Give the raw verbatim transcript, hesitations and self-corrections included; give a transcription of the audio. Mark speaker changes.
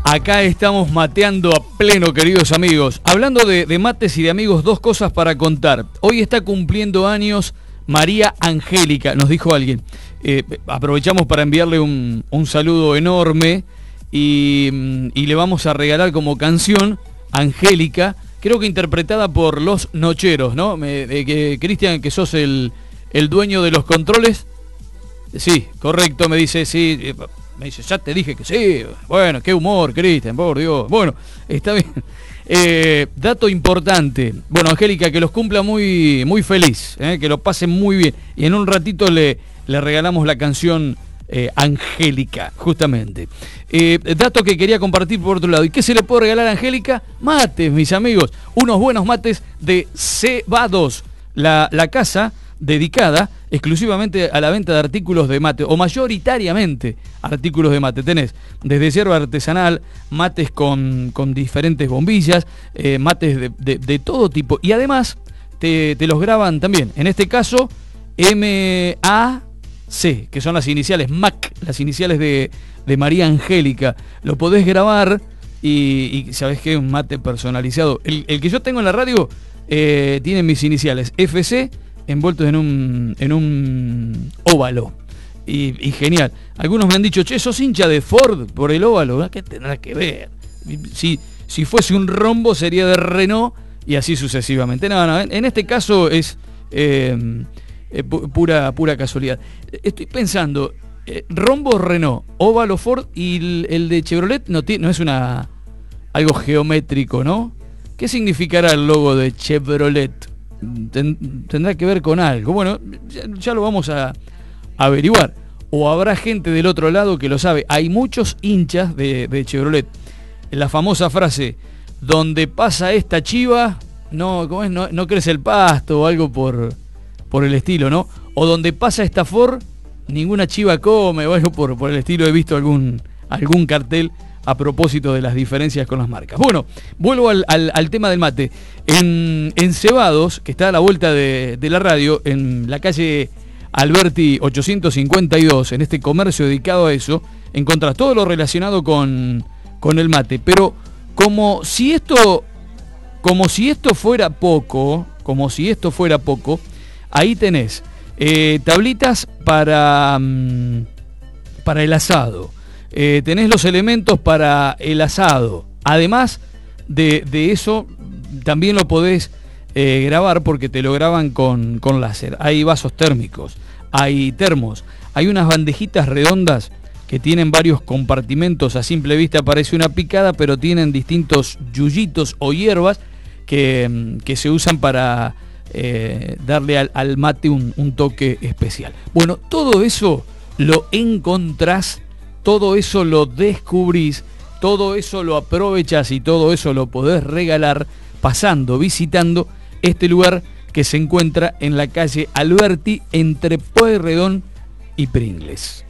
Speaker 1: Acá estamos mateando a pleno, queridos amigos. Hablando de, de mates y de amigos, dos cosas para contar. Hoy está cumpliendo años María Angélica, nos dijo alguien. Eh, aprovechamos para enviarle un, un saludo enorme y, y le vamos a regalar como canción Angélica, creo que interpretada por Los Nocheros, ¿no? Me, de que Cristian, que sos el, el dueño de los controles. Sí, correcto, me dice, sí. Me dice, ya te dije que sí. Bueno, qué humor, Cristian, por Dios. Bueno, está bien. Eh, dato importante. Bueno, Angélica, que los cumpla muy, muy feliz, eh, que lo pasen muy bien. Y en un ratito le, le regalamos la canción eh, Angélica, justamente. Eh, dato que quería compartir por otro lado. ¿Y qué se le puede regalar a Angélica? Mates, mis amigos. Unos buenos mates de Cebados. La, la casa dedicada exclusivamente a la venta de artículos de mate, o mayoritariamente artículos de mate. Tenés desde hierba artesanal, mates con, con diferentes bombillas, eh, mates de, de, de todo tipo, y además te, te los graban también, en este caso M A C, que son las iniciales M A C, las iniciales de, de María Angélica. Lo podés grabar y, y sabés que es un mate personalizado. El, el que yo tengo en la radio eh, tiene mis iniciales F C envueltos en un en un óvalo y, y genial. Algunos me han dicho, che, sos hincha de Ford por el óvalo. ¿Qué tendrá que ver? Si, si fuese un rombo sería de Renault y así sucesivamente. No, no, en, en este caso es eh, eh, pura, pura casualidad. Estoy pensando, eh, rombo Renault, óvalo Ford, y el, el de Chevrolet no, tiene, no es una algo geométrico, ¿no? ¿Qué significará el logo de Chevrolet? Ten, tendrá que ver con algo. Bueno, ya, ya lo vamos a, a averiguar. O habrá gente del otro lado que lo sabe. Hay muchos hinchas de, de Chevrolet. La famosa frase, donde pasa esta chiva, no, ¿cómo es? No, no crece el pasto o algo por, por el estilo, ¿no? O donde pasa esta Ford, ninguna chiva come o algo por, por el estilo. He visto algún, algún cartel a propósito de las diferencias con las marcas. Bueno, vuelvo al, al, al tema del mate. En, en Cebados, que está a la vuelta de, de la radio, en la calle Alberti ochocientos cincuenta y dos, en este comercio dedicado a eso, encontrás todo lo relacionado con, con el mate. Pero como si esto, como si esto fuera poco, como si esto fuera poco, ahí tenés eh, tablitas para, mm, para el asado. Eh, tenés los elementos para el asado. Además de, de eso, también lo podés eh, grabar porque te lo graban con, con láser. Hay vasos térmicos, hay termos, hay unas bandejitas redondas que tienen varios compartimentos. A simple vista parece una picada, pero tienen distintos yuyitos o hierbas que, que se usan para eh, darle al, al mate un, un toque especial. Bueno, todo eso lo encontrás. Todo eso lo descubrís, todo eso lo aprovechás y todo eso lo podés regalar pasando, visitando este lugar que se encuentra en la calle Alberti entre Pueyrredón y Pringles.